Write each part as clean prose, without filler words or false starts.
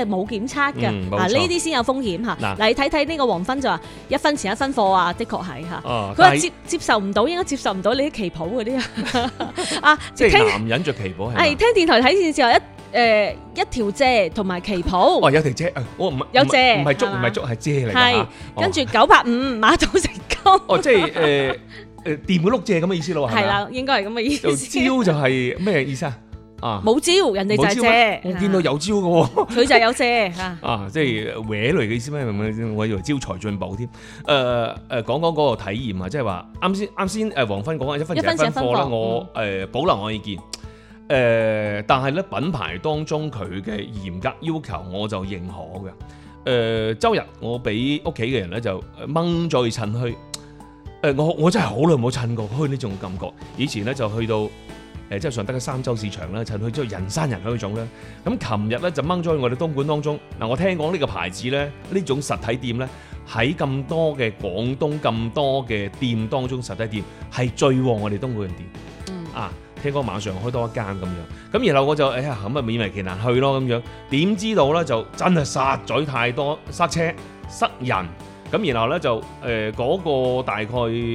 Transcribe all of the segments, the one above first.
係冇檢測嘅， 冇錯呢啲先有風險嚇。嗱，你睇睇呢個黃芬就話1分錢1分貨啊，的確係嚇。佢話接受唔到，應該接受唔到你啲旗袍嗰啲啊。 即係男人着旗袍係聽電台睇電視話一條遮同埋旗袍。 有條遮，我唔係有遮， 唔係竹係遮嚟㗎。 係跟住985馬到成功。 即係掂個碌蔗咁嘅意思咯，係咪？ 係啦，應該係咁嘅意思。 招就係咩意思啊？ 冇招，人哋就係借。 我見到有招嘅喎， 佢就係有借嚇。 即係搲嚟嘅意思咩？我以為招財進寶添。講嗰個體驗啊，即係話啱先黃芬講1分錢1分貨啦，我保留我意見。但係咧品牌當中佢嘅嚴格要求我就認可嘅。周日我俾屋企嘅人咧就掹咗去趁墟。我真係好耐冇趁過墟呢種感覺。以前咧就去到即係順德嘅三洲市場啦，趁墟之後人山人海嗰種咧。咁琴日咧就掹咗去我哋東莞當中。嗱，我聽講呢個牌子咧，呢種實體店咧喺咁多嘅廣東咁多嘅店當中，實體店係最旺我哋東莞嘅店。聽講馬上開多一間咁樣。咁然後我就咁啊勉為其難去咯咁樣。點知道咧就真係實在太多塞車塞人。咁然後咧就嗰個大概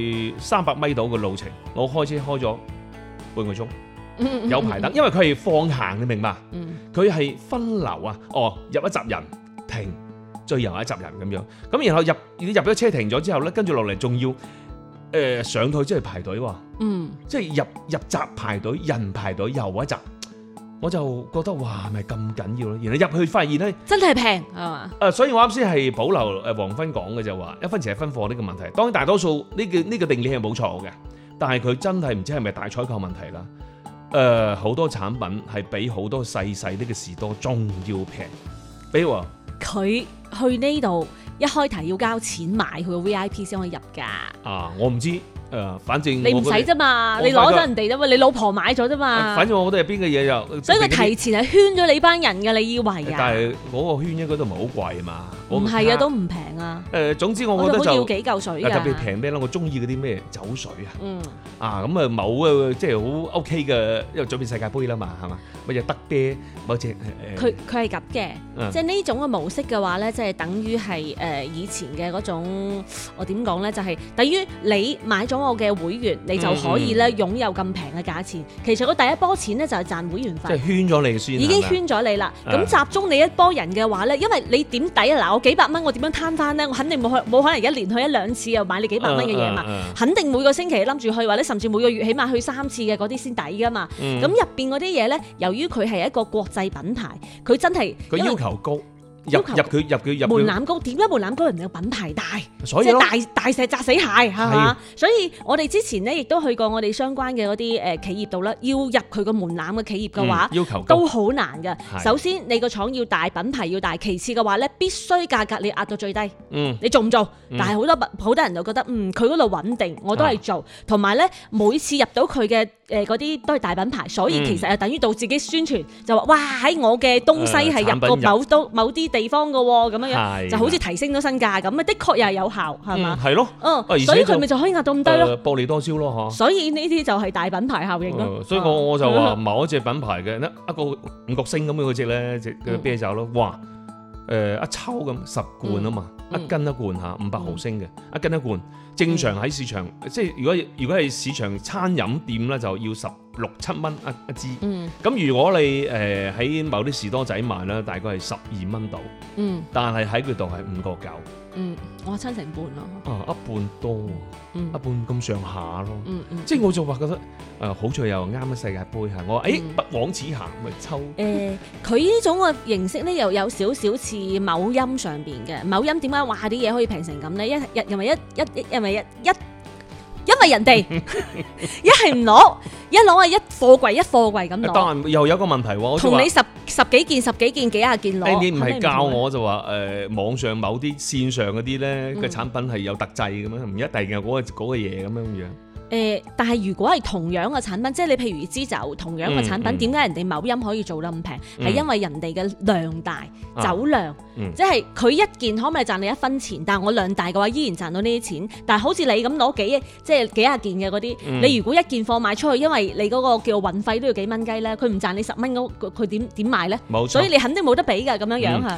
300米度嘅路程，我開車開咗半個鐘，有排等，因為佢係放行，你明白？佢係分流啊，入一閘人停，再入一閘人咁樣。咁然後你入咗車停咗之後咧，跟住落嚟仲要上台即係排隊喎，即係入閘排隊，人排隊又一閘。我就覺得哇，係咪咁緊要咯？然後入去發現咧， 真係平係嘛？ 所以我啱先係保留黃芬講嘅就話1分錢1分貨呢個問題。當然大多數呢個定理係冇錯嘅，但係佢真係唔知係咪大採購問題啦。好多產品係比好多細呢個士多仲要平。比如話佢去呢度一開題要交錢買佢個 VIP 先可以入㗎。 我唔知。反正你唔使啫嘛，你攞咗人哋啫嘛，你老婆買咗啫嘛。 反正我覺得入邊嘅嘢就， 所以佢提前係圈咗你班人㗎，你以為啊？ 但係嗰個圈應該都唔係好貴啊嘛。 唔係啊，都唔平啊。 總之我覺得就要幾嚿水㗎。 特別平咩咧？我中意嗰啲咩酒水啊。咁某即係好 OK 嘅，因為準備世界盃啦嘛，係嘛？乜嘢德啤某隻佢係咁嘅，即係呢種嘅模式嘅話咧，即係等於係以前嘅嗰種，我點講咧？就係等於你買咗我嘅會員，你就可以咧擁有咁平嘅價錢。其實個第一波錢咧就係賺會員費， 即係圈咗你先， 已經圈咗你啦。咁集中你一波人嘅話咧，因為你點抵啊？嗱，我幾百蚊我點樣攤翻咧？我肯定冇可能一年去1-2次又買你幾百蚊嘅嘢嘛。肯定每個星期諗住去，或者甚至每個月起碼去3次嘅嗰啲先抵噶嘛。咁入邊嗰啲嘢咧，由於佢係一個國際品牌，佢真係佢要求高。入佢門檻高，點解門檻高？人哋個品牌大， 所以即係大石砸死蟹，係嘛？所以我哋之前咧亦都去過我哋相關嘅嗰啲企業度啦，要入佢個門檻嘅企業嘅話， 要求都好難㗎。首先你個廠要大，品牌要大，其次嘅話咧，必須價格你壓到最低。你做唔做？但係好多人就覺得佢嗰度穩定，我都係做。同埋咧，每次入到佢嘅嗰啲都係大品牌，所以其實係等於到自己宣傳，就話哇喺我嘅東西係入過某啲地方嘅喎，咁樣就好似提升咗身價咁啊！的確又係有效，係嘛？ 係咯， 所以佢咪就可以壓到咁低咯。 薄利多銷咯，嚇。 所以呢啲就係大品牌效應咯。 所以我就話某一隻品牌嘅一個五角星咁樣嗰隻咧，隻嘅啤酒咯，哇！一抽咁10罐啊嘛，一斤一罐嚇，500毫升嘅一斤一罐。正常喺市場，即係如果係市場餐飲店咧，就要16-17蚊一支。咁如果你喺某啲士多仔賣咧，大概係12蚊度。但係喺佢度係5個9。 我親成半咯。 一半多，一半咁上下咯。即係我就話覺得好在又啱咗世界盃嚇。我話不枉此行咪抽。 佢呢種嘅形式咧，又有少少似某音上邊嘅。某音點解話啲嘢可以平成咁咧？因為人哋一係唔攞，一攞係一貨櫃咁攞。 當然又有一個問題喎， 同你十幾件幾廿件攞。 你唔係教我就話網上某啲線上嗰啲咧嘅產品係有特製咁樣，唔一定嘅嗰個嘢咁樣樣。 但係如果係同樣嘅產品，即係你譬如支酒同樣嘅產品，點解人哋某音可以做得咁平？係因為人哋嘅量大，酒量，即係佢一件可唔可以賺你1分錢？但係我量大嘅話，依然賺到呢啲錢。但係好似你咁攞幾廿件嘅嗰啲，你如果一件貨賣出去，因為你嗰個叫運費都要幾蚊雞咧，佢唔賺你10蚊，佢點賣咧？所以你肯定冇得比㗎咁樣樣嚇。